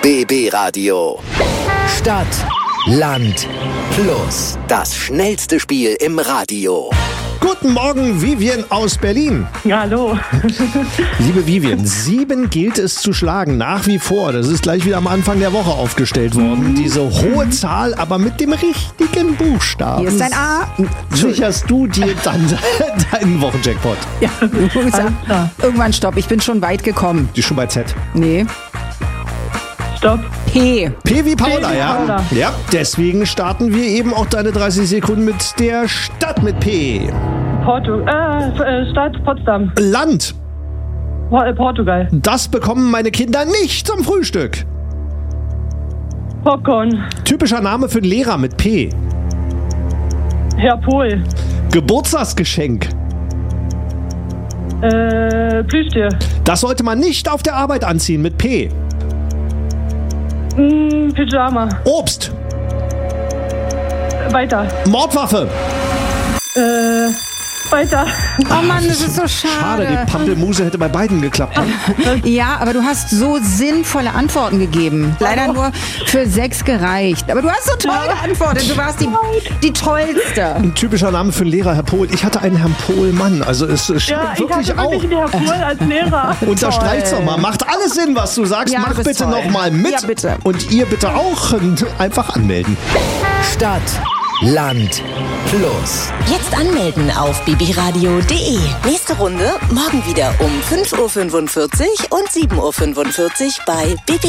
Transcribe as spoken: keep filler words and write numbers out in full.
B B Radio. Stadt, Land, Plus. Das schnellste Spiel im Radio. Guten Morgen, Vivian aus Berlin. Ja, hallo. Liebe Vivian, sieben gilt es zu schlagen, nach wie vor. Das ist gleich wieder am Anfang der Woche aufgestellt worden. Diese hohe Zahl, aber mit dem richtigen Buchstaben. Hier ist ein A. Sicherst du dir dann deinen Wochenjackpot? Ja, irgendwann stopp, ich bin schon weit gekommen. Die ist schon bei Z. Nee. Stopp. P. P wie Paula, P wie ja? Paula. Ja, deswegen starten wir eben auch deine dreißig Sekunden mit der Stadt mit P. Porto, äh, Stadt Potsdam. Land. Po- äh, Portugal. Das bekommen meine Kinder nicht zum Frühstück. Popcorn. Typischer Name für einen Lehrer mit P. Herr Pohl. Geburtstagsgeschenk. Äh, Plüschtier. Das sollte man nicht auf der Arbeit anziehen mit P. Mm, Pyjama. Obst. Weiter. Mordwaffe. Äh, weiter. Oh Mann, das ist so Schade, schade. die Pampelmuse hätte bei beiden geklappt. Ne? Ja, aber du hast so sinnvolle Antworten gegeben. Leider nur für sechs gereicht. Aber du hast so toll geantwortet. Du warst die, die Tollste. Ein typischer Name für einen Lehrer, Herr Pohl. Ich hatte einen Herrn Pohlmann. Also es Ja, stimmt ich wirklich hatte auch. wirklich den Herr Pohl als Lehrer. Unterstreicht's doch mal. Macht alles Sinn, was du sagst. Ja, du Mach bist bitte toll. nochmal mit. Ja, bitte. Und ihr bitte auch. Und einfach anmelden. Stadt, Land, Plus. Jetzt anmelden auf bibiradio punkt de. Nächste Runde morgen wieder um fünf Uhr fünfundvierzig und sieben Uhr fünfundvierzig bei B B